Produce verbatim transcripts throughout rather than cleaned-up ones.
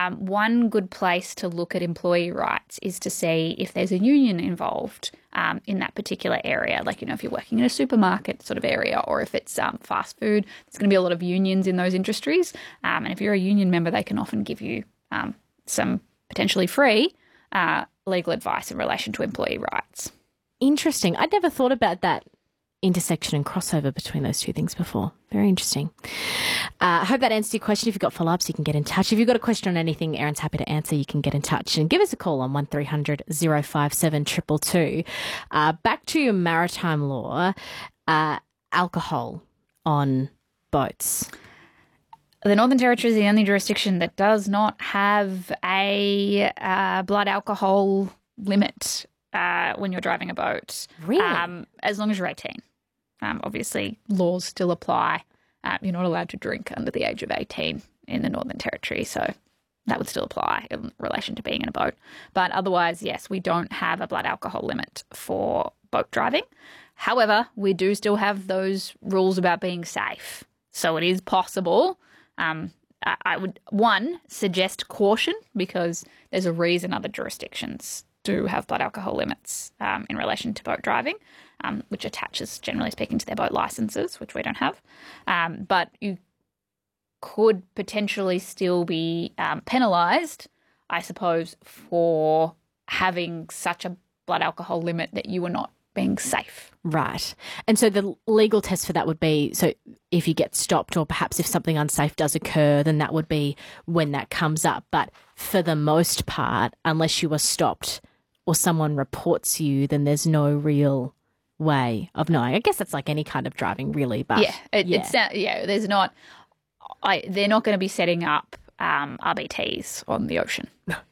um, one good place to look at employee rights is to see if there's a union involved um, in that particular area. Like, you know, if you're working in a supermarket sort of area, or if it's um, fast food, there's going to be a lot of unions in those industries. Um, and if you're a union member, they can often give you um, some potentially free uh, legal advice in relation to employee rights. Interesting. I'd never thought about that intersection and crossover between those two things before. Very interesting. Uh, I hope that answers your question. If you've got follow-ups, you can get in touch. If you've got a question on anything Erin's happy to answer, you can get in touch and give us a call on one three hundred oh five seven two two two. Uh, back to your maritime law, uh, alcohol on boats. The Northern Territory is the only jurisdiction that does not have a uh, blood alcohol limit uh, when you're driving a boat. Really? Um, as long as you're eighteen. Um, obviously, laws still apply. Uh, you're not allowed to drink under the age of eighteen in the Northern Territory, so that would still apply in relation to being in a boat. But otherwise, yes, we don't have a blood alcohol limit for boat driving. However, we do still have those rules about being safe. So it is possible. Um, I, I would, one, suggest caution, because there's a reason other jurisdictions do have blood alcohol limits um, in relation to boat driving, um, which attaches, generally speaking, to their boat licenses, which we don't have. Um, but you could potentially still be um, penalised, I suppose, for having such a blood alcohol limit that you were not being safe. Right. And so the legal test for that would be, so if you get stopped, or perhaps if something unsafe does occur, then that would be when that comes up. But for the most part, unless you were stopped or someone reports you, then there's no real way of knowing. I guess that's like any kind of driving, really. But yeah, it, yeah. It's, uh, yeah there's not, I, they're not going to be setting up um, R B Ts on the ocean.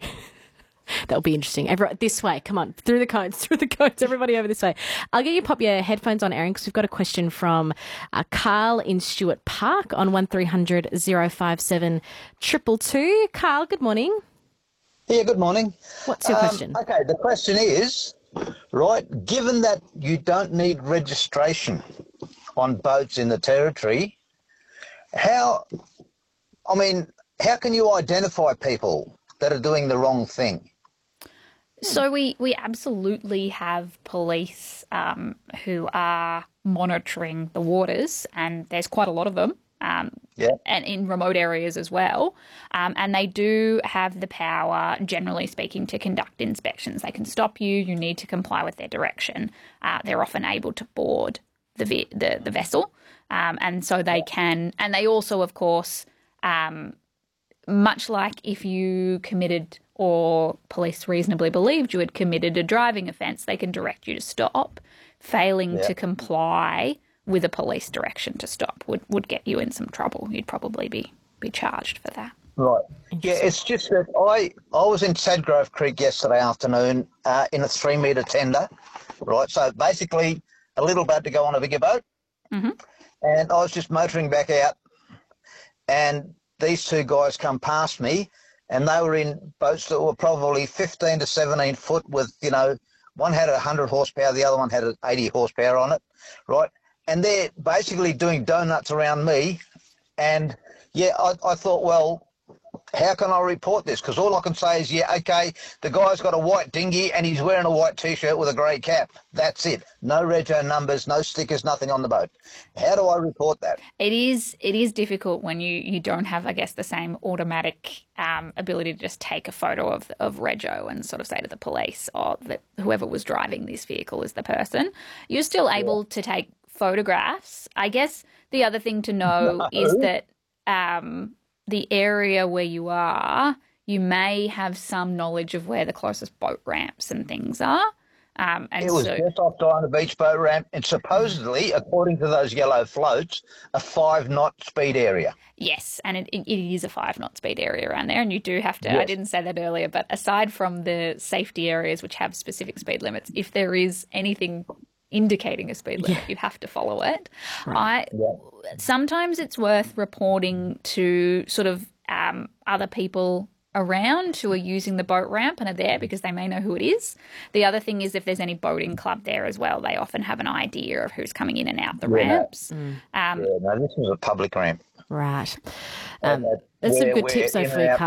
That'll be interesting. Everyone, this way. Come on. Through the cones. Through the cones. Everybody over this way. I'll get you to pop your headphones on, Erin, because we've got a question from uh, Carl in Stewart Park on one three hundred oh five seven two two two. Carl, good morning. Yeah, good morning. What's your Um, question? Okay, the question is, right, given that you don't need registration on boats in the Territory, how, I mean, how can you identify people that are doing the wrong thing? So we, we absolutely have police um, who are monitoring the waters, and there's quite a lot of them, um, yeah. and in remote areas as well. Um, and they do have the power, generally speaking, to conduct inspections. They can stop you. You need to comply with their direction. Uh, they're often able to board the ve- the, the vessel, um, and so they can. And they also, of course, um, much like if you committed or police reasonably believed you had committed a driving offence, they can direct you to stop. Failing yeah. to comply with a police direction to stop would, would get you in some trouble. You'd probably be, be charged for that. Right. Yeah, it's just that I, I was in Sadgrove Creek yesterday afternoon uh, in a three-metre tender, right? So basically a little boat to go on a bigger boat. Mm-hmm. And I was just motoring back out, and these two guys come past me, and they were in boats that were probably fifteen to seventeen foot with, you know, one had one hundred horsepower, the other one had eighty horsepower on it, right? And they're basically doing donuts around me. And, yeah, I, I thought, well, how can I report this? Because all I can say is, yeah, okay, the guy's got a white dinghy and he's wearing a white T-shirt with a grey cap. That's it. No rego numbers, no stickers, nothing on the boat. How do I report that? It is it is difficult when you, you don't have, I guess, the same automatic um, ability to just take a photo of of rego and sort of say to the police or that whoever was driving this vehicle is the person. You're still able yeah. to take photographs. I guess the other thing to know no. is that um, the area where you are, you may have some knowledge of where the closest boat ramps and things are. Um, and it was so, just off Diana Beach boat ramp, and supposedly, according to those yellow floats, a five-knot speed area. Yes, and it, it is a five-knot speed area around there, and you do have to, yes. I didn't say that earlier, but aside from the safety areas which have specific speed limits, if there is anything indicating a speed limit, yeah. you have to follow it. Right. I yeah. Sometimes it's worth reporting to sort of um, other people around who are using the boat ramp and are there because they may know who it is. The other thing is if there's any boating club there as well, they often have an idea of who's coming in and out the yeah, ramps. No. Mm. Um, yeah, no, this was a public ramp. Right. Um, uh, that's some good tips though for you, Carl.